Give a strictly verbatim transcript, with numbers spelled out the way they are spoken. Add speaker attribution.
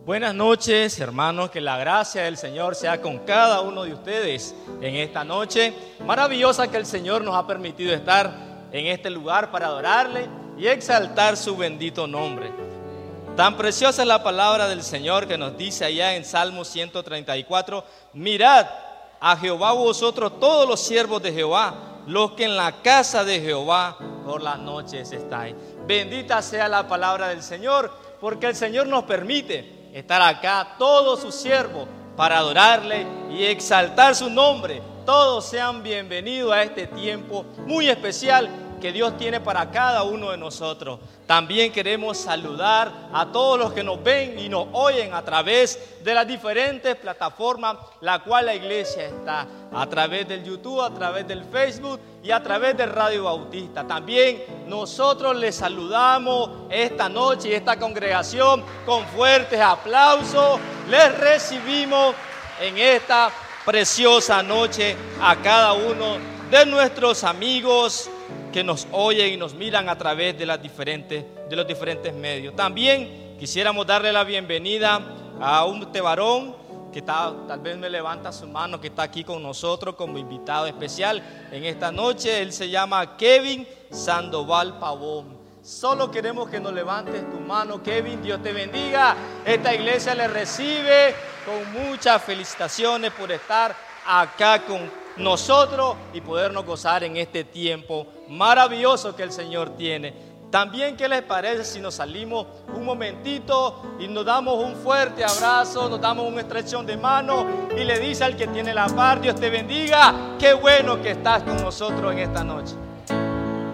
Speaker 1: Buenas noches, hermanos, que la gracia del Señor sea con cada uno de ustedes en esta noche maravillosa que el Señor nos ha permitido estar en este lugar para adorarle y exaltar su bendito nombre. Tan preciosa es la palabra del Señor que nos dice allá en Salmo ciento treinta y cuatro: mirad a Jehová vosotros todos los siervos de Jehová, los que en la casa de Jehová por las noches estáis. Bendita sea la palabra del Señor, porque el Señor nos permite estar acá, todos sus siervos, para adorarle y exaltar su nombre. Todos sean bienvenidos a este tiempo muy especial que Dios tiene para cada uno de nosotros. También queremos saludar a todos los que nos ven y nos oyen a través de las diferentes plataformas la cual la iglesia está, a través del YouTube, a través del Facebook y a través de Radio Bautista. También nosotros les saludamos esta noche y esta congregación con fuertes aplausos. Les recibimos en esta preciosa noche a cada uno de nuestros amigos que nos oyen y nos miran a través de, las diferentes, de los diferentes medios. También quisiéramos darle la bienvenida a un varón que está, tal vez me levanta su mano, que está aquí con nosotros como invitado especial en esta noche. Él se llama Kevin Sandoval Pavón. Solo queremos que nos levantes tu mano, Kevin. Dios te bendiga. Esta iglesia le recibe con muchas felicitaciones por estar acá con nosotros y podernos gozar en este tiempo maravilloso que el Señor tiene. También, ¿qué les parece si nos salimos un momentito y nos damos un fuerte abrazo, nos damos un estrechón de mano y le dice al que tiene la par: Dios te bendiga, qué bueno que estás con nosotros en esta noche?